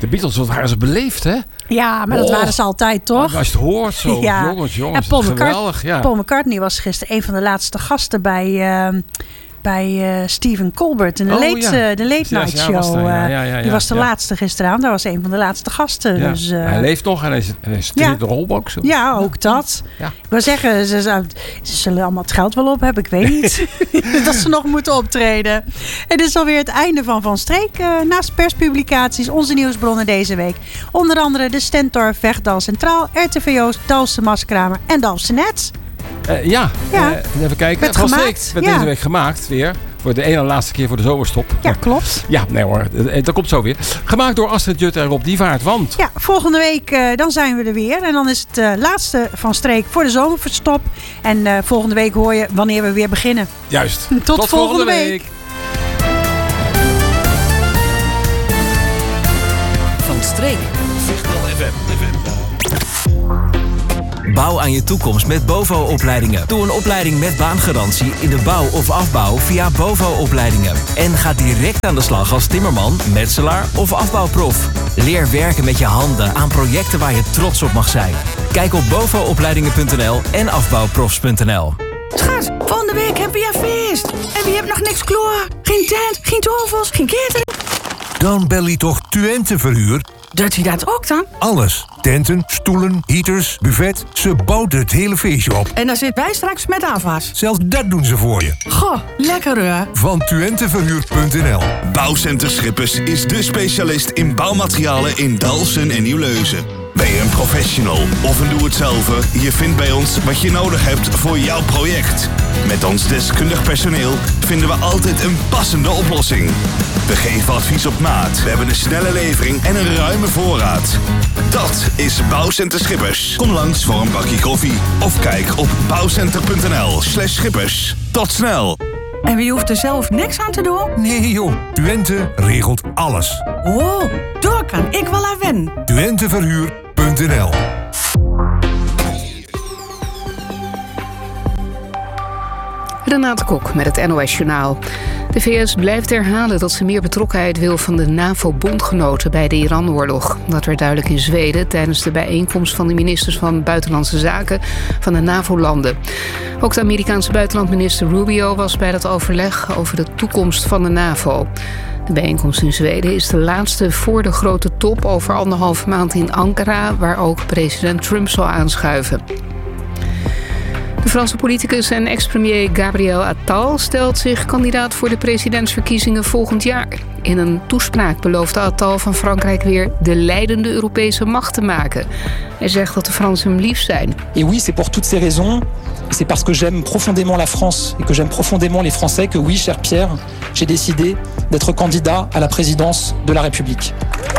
De Beatles, wat waren ze beleefd, hè? Ja, maar dat waren ze altijd, toch? Als je het hoort, zo, jongens, En geweldig. Ja. Paul McCartney was gisteren een van de laatste gasten bij Stephen Colbert in de Late Night Show. Die was de laatste gisteravond. Daar was een van de laatste gasten. Ja. Dus, hij leeft nog en hij is in de rolbox. Ja, ook dat. Ja. Ik wil zeggen, ze zullen allemaal het geld wel op hebben. Ik weet niet dat ze nog moeten optreden. Het is alweer het einde van Streek. Naast perspublicaties, onze nieuwsbronnen deze week. Onder andere de Stentor, Vechtdal Centraal, RTVO's, Dalfse Maskramer en Dalfse Nets. Even kijken. Het werd deze week gemaakt weer. Voor de ene en laatste keer voor de zomerstop. Ja, klopt. Ja, nee hoor. Dat komt zo weer. Gemaakt door Astrid Jut en Rob Dievaart. Want... Ja, volgende week dan zijn we er weer. En dan is het laatste van Streek voor de zomerstop. En volgende week hoor je wanneer we weer beginnen. Juist. Tot volgende week. Van Streek. Vechtdal FM. Bouw aan je toekomst met BOVO-opleidingen. Doe een opleiding met baangarantie in de bouw of afbouw via BOVO-opleidingen. En ga direct aan de slag als timmerman, metselaar of afbouwprof. Leer werken met je handen aan projecten waar je trots op mag zijn. Kijk op bovoopleidingen.nl en afbouwprofs.nl. Schat, volgende week hebben we je feest. En wie hebt nog niks klaar? Geen tent, geen tafels, geen catering. Dan bel je toch Twente Verhuur? Doet hij dat ook dan? Alles. Tenten, stoelen, heaters, buffet. Ze bouwt het hele feestje op. En dan zitten wij straks met afwas. Zelfs dat doen ze voor je. Goh, lekker hoor. Van twenteverhuur.nl. Bouwcenter Schippers is de specialist in bouwmaterialen in Dalfsen en Nieuw-Leuzen. Ben je een professional of een doe-het-zelver? Je vindt bij ons wat je nodig hebt voor jouw project. Met ons deskundig personeel vinden we altijd een passende oplossing. We geven advies op maat. We hebben een snelle levering en een ruime voorraad. Dat is Bouwcenter Schippers. Kom langs voor een bakje koffie. Of kijk op bouwcenter.nl/schippers. Tot snel. En wie hoeft er zelf niks aan te doen? Nee joh, Twente regelt alles. Oh, daar kan ik wel aan wennen. Twenteverhuur.nl. Renate Kok met het NOS Journaal. De VS blijft herhalen dat ze meer betrokkenheid wil van de NAVO-bondgenoten bij de Iran-oorlog. Dat werd duidelijk in Zweden tijdens de bijeenkomst van de ministers van Buitenlandse Zaken van de NAVO-landen. Ook de Amerikaanse buitenlandminister Rubio was bij dat overleg over de toekomst van de NAVO. De bijeenkomst in Zweden is de laatste voor de grote top over 1,5 maand in Ankara, waar ook president Trump zal aanschuiven. De Franse politicus en ex-premier Gabriel Attal stelt zich kandidaat voor de presidentsverkiezingen volgend jaar. In een toespraak beloofde Attal van Frankrijk weer de leidende Europese macht te maken. Hij zegt dat de Fransen hem lief zijn. Et oui, c'est pour toutes ces raisons. C'est parce que j'aime profondément la France et que j'aime profondément les Français que oui, cher Pierre, j'ai décidé d'être candidat à la présidence de la République.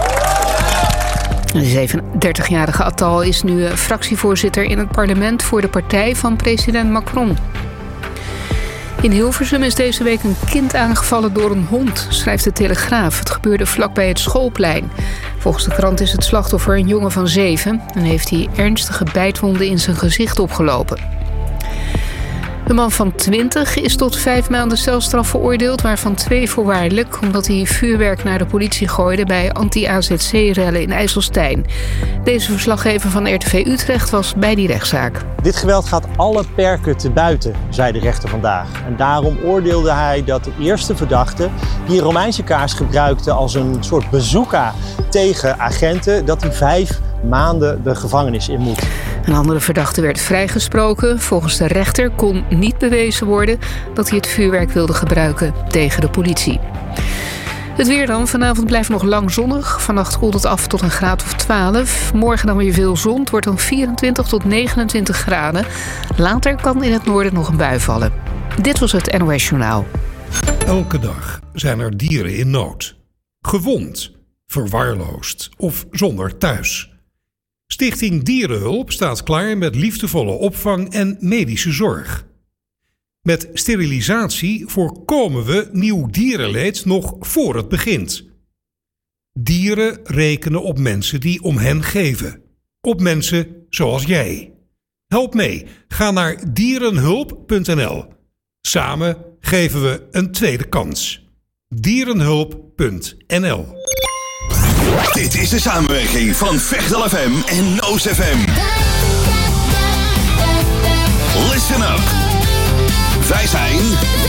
De 37-jarige Attal is nu fractievoorzitter in het parlement voor de partij van president Macron. In Hilversum is deze week een kind aangevallen door een hond, schrijft de Telegraaf. Het gebeurde vlakbij het schoolplein. Volgens de krant is het slachtoffer een jongen van 7... en heeft hij ernstige bijtwonden in zijn gezicht opgelopen. De man van 20 is tot 5 maanden celstraf veroordeeld, waarvan 2 voorwaardelijk, omdat hij vuurwerk naar de politie gooide bij anti-AZC-rellen in IJsselstein. Deze verslaggever van RTV Utrecht was bij die rechtszaak. Dit geweld gaat alle perken te buiten, zei de rechter vandaag. En daarom oordeelde hij dat de eerste verdachte, die een Romeinse kaars gebruikte als een soort bazooka tegen agenten, dat hij 5 maanden de gevangenis in moet. Een andere verdachte werd vrijgesproken. Volgens de rechter kon niet bewezen worden dat hij het vuurwerk wilde gebruiken tegen de politie. Het weer dan. Vanavond blijft nog lang zonnig. Vannacht koelt het af tot een graad of 12. Morgen dan weer veel zon. Het wordt dan 24 tot 29 graden. Later kan in het noorden nog een bui vallen. Dit was het NOS Journaal. Elke dag zijn er dieren in nood. Gewond, verwaarloosd of zonder thuis. Stichting Dierenhulp staat klaar met liefdevolle opvang en medische zorg. Met sterilisatie voorkomen we nieuw dierenleed nog voor het begint. Dieren rekenen op mensen die om hen geven. Op mensen zoals jij. Help mee. Ga naar dierenhulp.nl. Samen geven we een tweede kans. Dierenhulp.nl Dit is de samenwerking van Vechtal FM en Noos FM. Listen up. Wij zijn...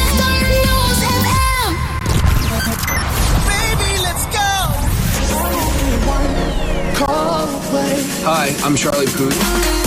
Baby, let's go. Hi, I'm Charlie Puth.